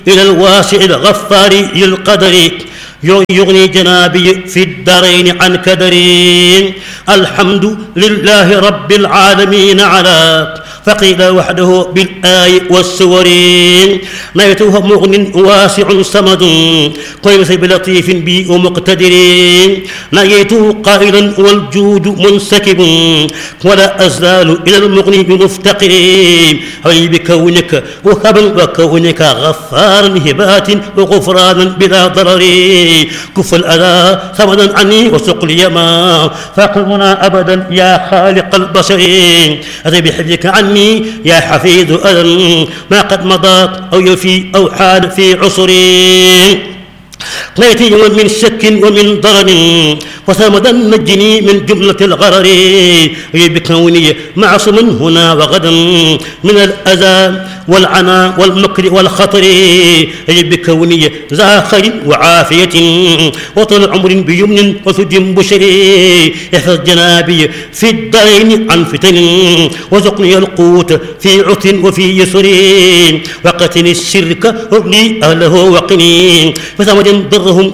إلى الواسع الغفار للقدر يغني جنابي في الدارين عن كدري. الحمد لله رب العالمين على فقيل وحده بالآي والسور. نيته مغن واسع صمد قيس بلطيف بي ومقتدر. نيته قائلا والجود منسكب ولا أزال إلى المغني بمفتقر. أي بكونك وهبا وكونك غفارا هبات وغفرانا بلا ضرر. كف الأذى ثمنا عني وسق لي ما فاقمنا أبدا يا خالق البشر. أتي بحفظك عني يا حفيظ أذى ما قد مضى أو يفي أو حال في عصري. قليتي من شك ومن ضرر وثمدا نجني من جملة الغرر. بكوني معصوما هنا وغدا من الأذى والعنا والمكر والخطر. بكوني ذا خير وعافية وطول عمر بيمن وثد بشري. احفظ جنابي في الدارين عن فتن وزقني القوت في عسر وفي يسر. وقتني الشرك وابني أهله وقني فثمد ضرهم